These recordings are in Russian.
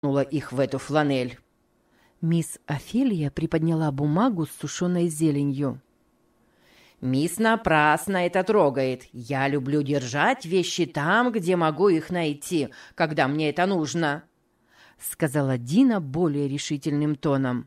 их в эту фланель. Мисс Офелия приподняла бумагу с сушеной зеленью. «Мисс напрасно это трогает. Я люблю держать вещи там, где могу их найти, когда мне это нужно», — сказала Дина более решительным тоном.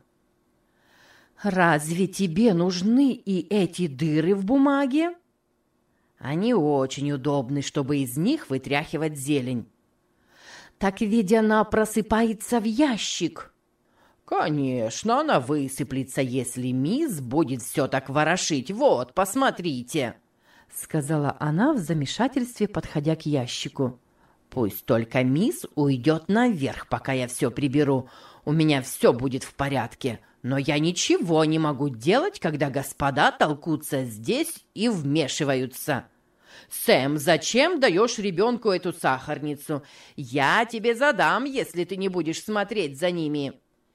«Разве тебе нужны и эти дыры в бумаге?» «Они очень удобны, чтобы из них вытряхивать зелень». «Так ведь она просыпается в ящик». «Конечно, она высыплется, если мисс будет все так ворошить. Вот, посмотрите», — сказала она в замешательстве, подходя к ящику. «Пусть только мисс уйдет наверх, пока я все приберу. У меня все будет в порядке. Но я ничего не могу делать, когда господа толкутся здесь и вмешиваются». «Сэм, зачем даешь ребенку эту сахарницу? Я тебе задам, если ты не будешь смотреть за ними».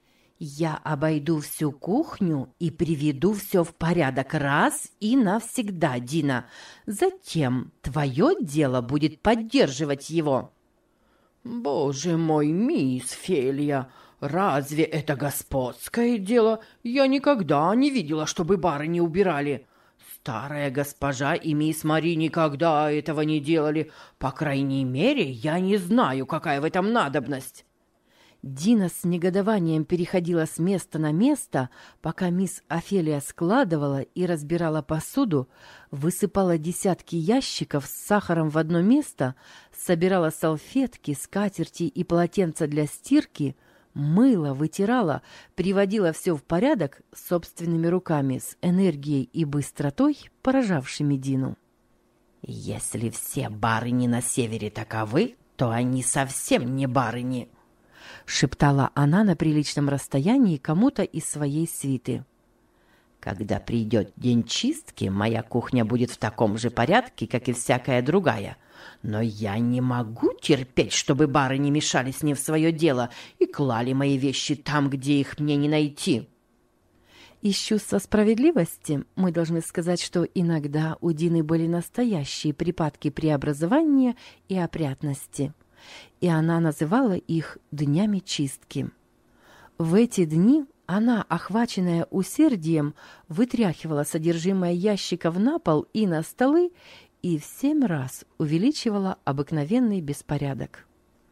«Я обойду всю кухню и приведу все в порядок раз и навсегда, Дина. Затем твое дело будет поддерживать его». «Боже мой, мисс Фелия, разве это господское дело? Я никогда не видела, чтобы барыни убирали. Старая госпожа и мисс Мари никогда этого не делали. По крайней мере, я не знаю, какая в этом надобность». Дина с негодованием переходила с места на место, пока мисс Офелия складывала и разбирала посуду, высыпала десятки ящиков с сахаром в одно место, собирала салфетки, скатерти и полотенца для стирки, мыла, вытирала, приводила все в порядок собственными руками с энергией и быстротой, поражавшими Дину. «Если все барыни на севере таковы, то они совсем не барыни», — шептала она на приличном расстоянии кому-то из своей свиты. «Когда придет день чистки, моя кухня будет в таком же порядке, как и всякая другая. Но я не могу терпеть, чтобы барыни мешались не в свое дело и клали мои вещи там, где их мне не найти». Из чувства справедливости мы должны сказать, что иногда у Дины были настоящие припадки преобразования и опрятности, и она называла их днями чистки. В эти дни она, охваченная усердием, вытряхивала содержимое ящиков на пол и на столы и в 7 раз увеличивала обыкновенный беспорядок.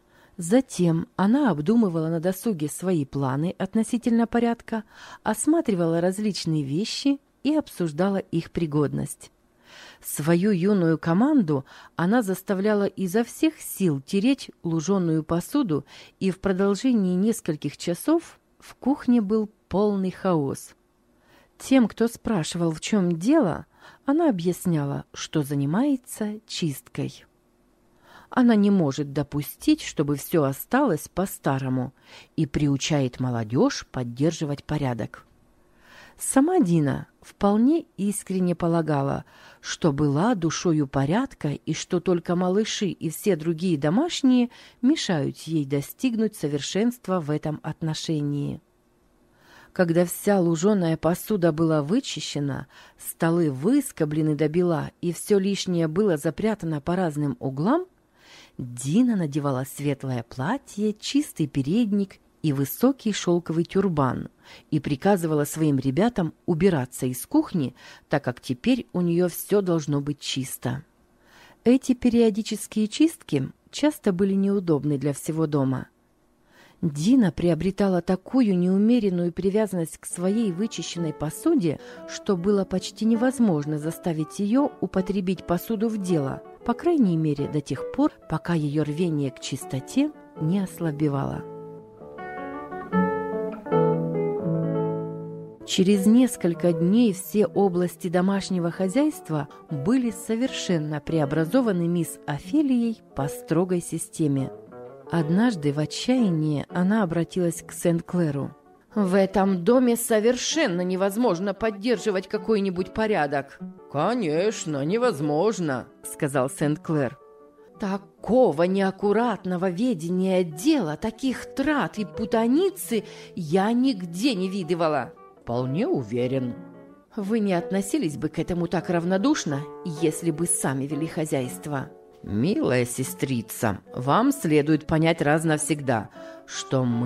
Затем она обдумывала на досуге свои планы относительно порядка, осматривала различные вещи и обсуждала их пригодность. Свою юную команду она заставляла изо всех сил тереть луженую посуду, и в продолжении нескольких часов в кухне был полный хаос. Тем, кто спрашивал, в чем дело, она объясняла, что занимается чисткой. Она не может допустить, чтобы все осталось по-старому, и приучает молодежь поддерживать порядок. Сама Дина вполне искренне полагала, что была душою порядка и что только малыши и все другие домашние мешают ей достигнуть совершенства в этом отношении. Когда вся луженая посуда была вычищена, столы выскоблены до бела и все лишнее было запрятано по разным углам, Дина надевала светлое платье, чистый передник и высокий шелковый тюрбан и приказывала своим ребятам убираться из кухни, так как теперь у нее все должно быть чисто. Эти периодические чистки часто были неудобны для всего дома. Дина приобретала такую неумеренную привязанность к своей вычищенной посуде, что было почти невозможно заставить ее употребить посуду в дело, по крайней мере до тех пор, пока ее рвение к чистоте не ослабевало. Через несколько дней все области домашнего хозяйства были совершенно преобразованы мисс Офелией по строгой системе. Однажды в отчаянии она обратилась к Сент-Клэру. «В этом доме совершенно невозможно поддерживать какой-нибудь порядок». «Конечно, невозможно», — сказал Сент-Клэр. «Такого неаккуратного ведения дела, таких трат и путаницы я нигде не видывала». «Вполне уверен». «Вы не относились бы к этому так равнодушно, если бы сами вели хозяйство?» «Милая сестрица, вам следует понять раз навсегда, что мы